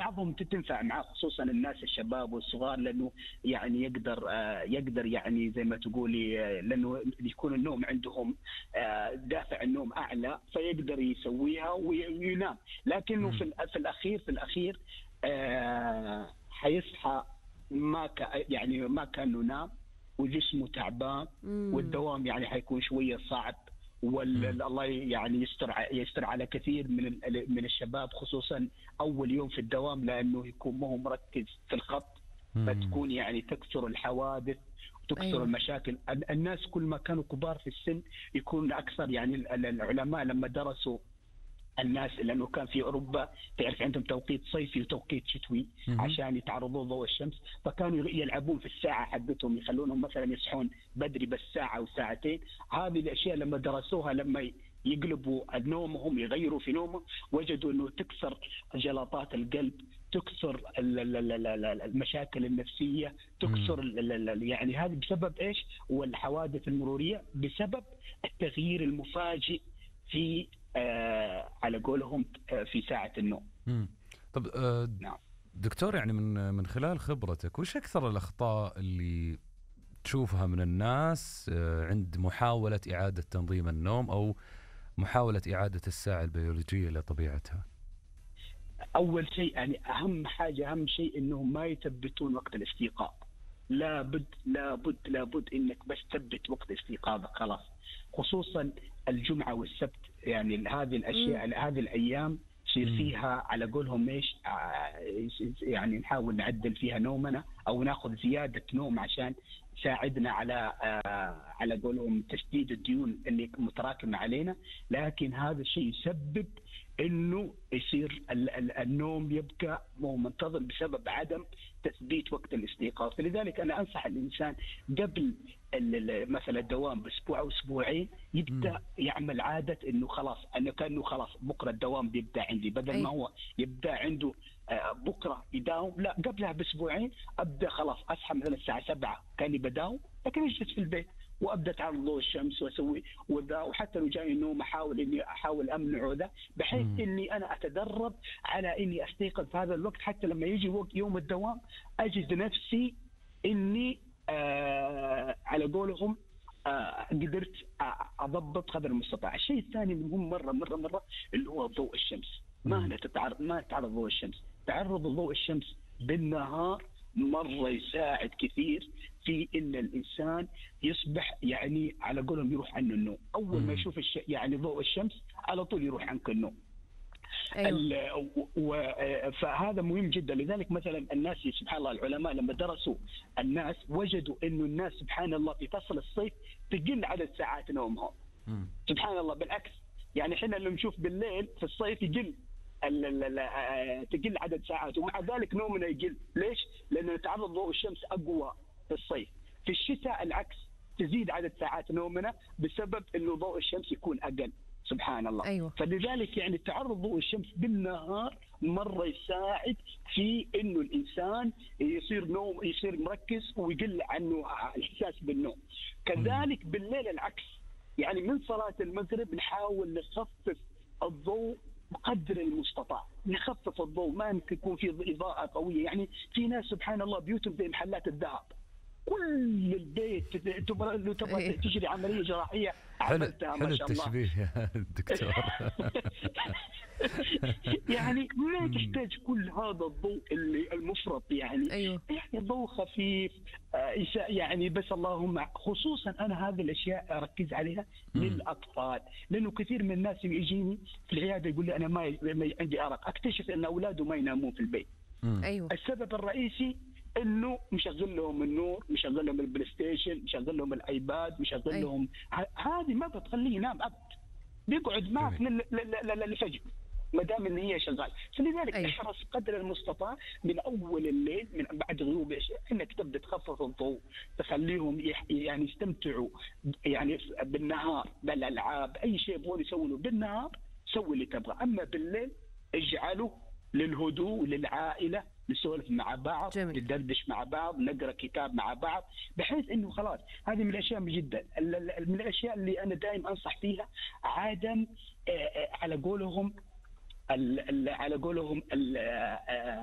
بعضهم تنفع معه، خصوصا الناس الشباب والصغار، لانه يعني يقدر يعني زي ما تقولي لانه يكون النوم عندهم دافع النوم اعلى، فيقدر يسويها وينام. لكنه في الاخير حيصحى يعني ما كانه نام، وجسمه تعبان، والدوام يعني حيكون شويه صعب. والله يعني يستر على كثير من الشباب، خصوصا اول يوم في الدوام، لانه يكون ما هو مركز في الخط، فتكون يعني تكثر الحوادث وتكثر المشاكل. الناس كل ما كانوا كبار في السن يكون اكثر. يعني العلماء لما درسوا الناس، لانه كان في اوروبا تعرف عندهم توقيت صيفي وتوقيت شتوي عشان يتعرضوا لضوء الشمس، فكانوا يلعبون في الساعه حقتهم، يخلونهم مثلا يصحون بدري بس ساعه او ساعتين. هذه الاشياء لما درسوها، لما يقلبوا نومهم، يغيروا في نومهم، وجدوا انه تكثر جلطات القلب، تكثر المشاكل النفسيه، تكثر يعني هذه بسبب ايش؟ والحوادث المروريه بسبب التغيير المفاجئ في على قولهم في ساعة النوم. طب نعم. دكتور، يعني من خلال خبرتك، وش أكثر الأخطاء اللي تشوفها من الناس عند محاولة إعادة تنظيم النوم أو محاولة إعادة الساعة البيولوجية لطبيعتها؟ أول شيء يعني أهم شيء إنهم ما يثبتون وقت الاستيقاظ. لابد إنك بس تثبت وقت استيقاظك خلاص، خصوصا الجمعة والسبت. يعني هذه الأشياء هذه الأيام يصير فيها على قولهم ايش، يعني نحاول نعدل فيها نومنا او ناخذ زياده نوم عشان يساعدنا على قولهم تسديد الديون اللي متراكمه علينا. لكن هذا الشيء يسبب انه يصير النوم يبقى مو منتظم بسبب عدم تثبيت وقت الاستيقاظ. فلذلك انا انصح الانسان قبل مثلا الدوام باسبوع او اسبوعين يبدا يعمل عاده انه خلاص، انه كانه خلاص بكره الدوام بيبدا عندي، بدل ما هو يبدا عنده بكره يداوم، لا قبلها باسبوعين ابدا خلاص اصحى مثلا الساعه 7 كاني بداوم، لكن اجلس في البيت وابدا اتعرض ضوء الشمس واسوي وذا، وحتى لو جاي النوم احاول امنعه ذا، بحيث اني انا اتدرب على اني استيقظ في هذا الوقت، حتى لما يجي وقت يوم الدوام اجد نفسي اني على قولهم قدرت اضبط قدر المستطاع. الشيء الثاني المهم مره اللي هو ضوء الشمس. ما تتعرض ضوء الشمس. تعرض ضوء الشمس بالنهار مرة يساعد كثير في ان الانسان يصبح يعني على قولهم يروح عنه النوم. اول ما يشوف يعني ضوء الشمس على طول يروح عنك النوم. فهذا مهم جدا. لذلك مثلا الناس سبحان الله العلماء لما درسوا الناس وجدوا انه الناس سبحان الله في فصل الصيف تقل عدد ساعات نومهم. سبحان الله بالعكس، يعني احنا اللي نشوف بالليل في الصيف يقل تقل عدد ساعات، ومع ذلك نومنا يقل. ليش؟ لأنه نتعرض ضوء الشمس أقوى في الصيف. في الشتاء العكس، تزيد عدد ساعات نومنا بسبب أنه ضوء الشمس يكون أقل. سبحان الله. فلذلك يعني تعرض ضوء الشمس بالنهار مرة يساعد في أنه الإنسان يصير مركز ويقل عنه الإحساس بالنوم. كذلك بالليل العكس، يعني من صلاة المغرب نحاول نخفف الضوء بقدر المستطاع، نخفف الضوء، ما يكون في إضاءة قوية. يعني في ناس سبحان الله بيوتهم زي محلات الذهب، كل البيت تبغى تجري عملية جراحية عملتها ما شاء الله. حلو التشبيه يا دكتور. يعني ما تحتاج كل هذا الضوء اللي المفرط، يعني يعني ضوء خفيف يعني بس اللهم خصوصا انا هذه الاشياء اركز عليها للاطفال، لانه كثير من الناس يجيني في العياده يقول لي انا ما عندي ارق، اكتشف ان اولاده ما ينامون في البيت. السبب الرئيسي انه مشغل لهم النور، مشغل لهم البلاي ستيشن، مشغل لهم الايباد، مشغل لهم هذه ما بتخليه ينام ابد، بيقعد معك للفجر ما دام ان هي شغال. فلذلك احرص قدر المستطاع من اول الليل من بعد غروب انك تبدا تخفف الضوء، تخليهم يعني يستمتعوا يعني بالنهار بالالعاب، اي شيء يبغون يسوونه بالنهار سوي اللي تبغى، اما بالليل اجعله للهدوء للعائله، نسولف مع بعض، ندردش مع بعض، نقرا كتاب مع بعض، بحيث انه خلاص. هذه من الاشياء جدا من الاشياء اللي انا دائما انصح فيها عدم على قولهم